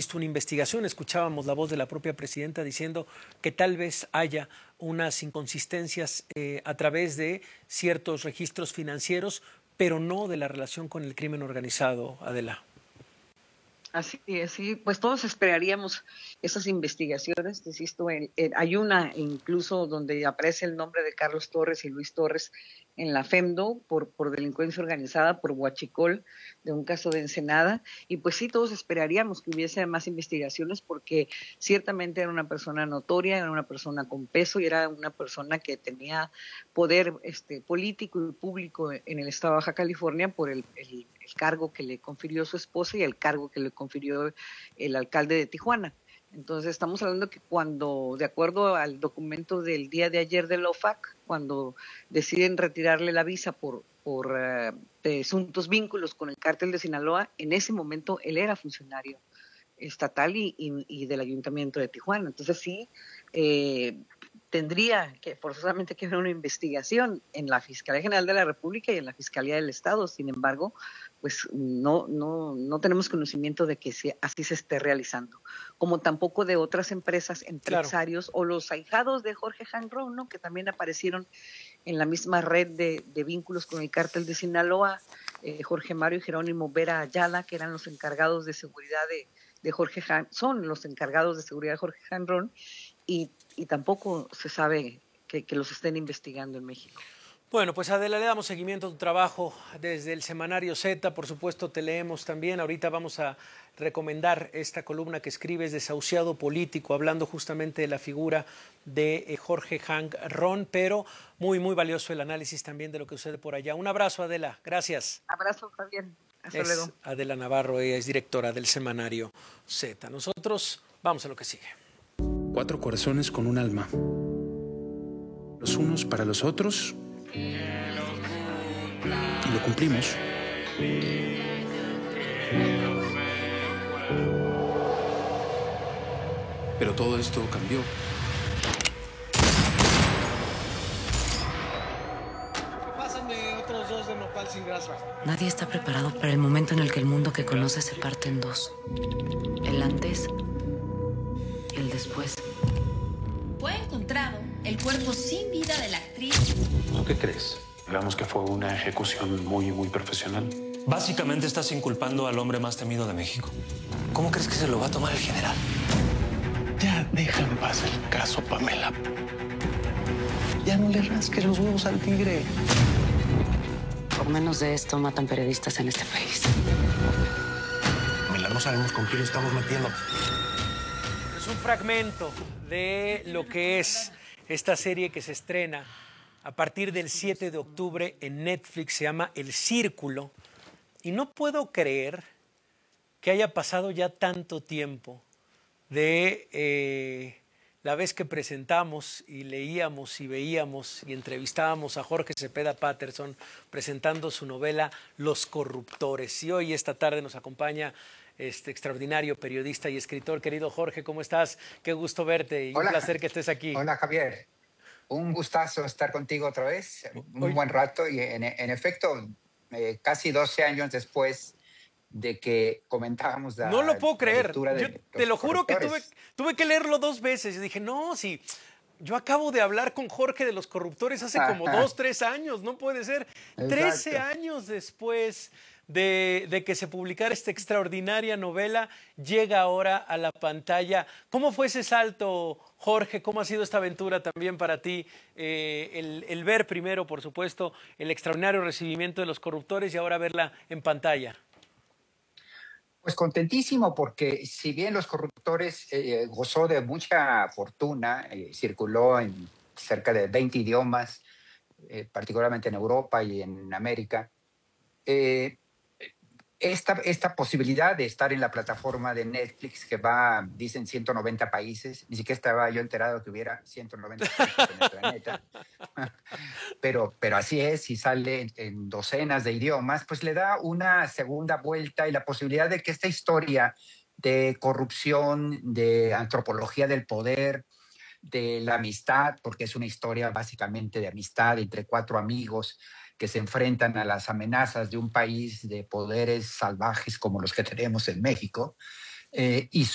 previsto una investigación. Escuchábamos la voz de la propia presidenta diciendo que tal vez haya unas inconsistencias a través de ciertos registros financieros, pero no de la relación con el crimen organizado, Adela. Así es, sí, pues todos esperaríamos esas investigaciones. Insisto, hay una incluso donde aparece el nombre de Carlos Torres y Luis Torres en la FEMDO por delincuencia organizada, por huachicol, de un caso de Ensenada. Y pues sí, todos esperaríamos que hubiese más investigaciones porque ciertamente era una persona notoria, era una persona con peso y era una persona que tenía poder político y público en el estado de Baja California por el cargo que le confirió su esposa y el cargo que le confirió el alcalde de Tijuana. Entonces estamos hablando que cuando, de acuerdo al documento del día de ayer del OFAC, cuando deciden retirarle la visa por presuntos vínculos con el cártel de Sinaloa, en ese momento él era funcionario estatal y del ayuntamiento de Tijuana. Entonces sí, tendría que forzosamente que haber una investigación en la Fiscalía General de la República y en la Fiscalía del Estado. Sin embargo, pues no tenemos conocimiento de que así se esté realizando, como tampoco de otras empresas, empresarios, claro, o los ahijados de Jorge Hanron, ¿no?, que también aparecieron en la misma red de vínculos con el cártel de Sinaloa, Jorge Mario y Jerónimo Vera Ayala, que eran los encargados de seguridad de Jorge son los encargados de seguridad de Jorge Hanron, y tampoco se sabe que los estén investigando en México. Bueno, pues Adela, le damos seguimiento a tu trabajo desde el Semanario Z, por supuesto te leemos también. Ahorita vamos a recomendar esta columna que escribes, Desahuciado Político, hablando justamente de la figura de Jorge Hanron, pero muy, muy valioso el análisis también de lo que sucede por allá. Un abrazo, Adela, gracias. Abrazo, Javier. Hasta luego. Es Adela Navarro, ella es directora del Semanario Z. Nosotros vamos a lo que sigue. 4 corazones con un alma. Los unos para los otros. Y lo cumplimos. Pero todo esto cambió. Pásame otros 2 de nopal sin grasa. Nadie está preparado para el momento en el que el mundo que conoce se parte en dos. El antes y el después. Fue encontrado el cuerpo sin vida de la actriz. ¿Tú qué crees? Digamos que fue una ejecución muy, muy profesional. Básicamente estás inculpando al hombre más temido de México. ¿Cómo crees que se lo va a tomar el general? Ya deja en paz el caso, Pamela. Ya no le rasques los huevos al tigre. Por menos de esto matan periodistas en este país. Pamela, no sabemos con quién lo estamos metiendo. Es un fragmento de lo que es esta serie que se estrena a partir del 7 de octubre en Netflix, se llama El Círculo, y no puedo creer que haya pasado ya tanto tiempo de la vez que presentamos y leíamos y veíamos y entrevistábamos a Jorge Cepeda Patterson presentando su novela Los Corruptores. Y hoy, esta tarde, nos acompaña este extraordinario periodista y escritor. Querido Jorge, ¿cómo estás? Qué gusto verte y Hola. Un placer que estés aquí. Hola, Javier. Un gustazo estar contigo otra vez, un buen rato, y en efecto, casi 12 años después de que comentábamos No lo puedo creer. Yo te lo juro que tuve que leerlo 2 veces. Y dije, no, sí, yo acabo de hablar con Jorge de Los Corruptores hace como 2, 3 años, no puede ser. Exacto. 13 años después de que se publicara esta extraordinaria novela, llega ahora a la pantalla. ¿Cómo fue ese salto, Jorge? ¿Cómo ha sido esta aventura también para ti? El ver primero, por supuesto, el extraordinario recibimiento de Los Corruptores y ahora verla en pantalla. Pues contentísimo, porque si bien Los Corruptores gozó de mucha fortuna, circuló en cerca de 20 idiomas, particularmente en Europa y en América, esta posibilidad de estar en la plataforma de Netflix, que va, dicen, 190 países, ni siquiera estaba yo enterado que hubiera 190 países en el planeta, pero así es, y sale en docenas de idiomas, pues le da una segunda vuelta y la posibilidad de que esta historia de corrupción, de antropología del poder, de la amistad, porque es una historia básicamente de amistad entre 4 amigos que se enfrentan a las amenazas de un país de poderes salvajes como los que tenemos en México, y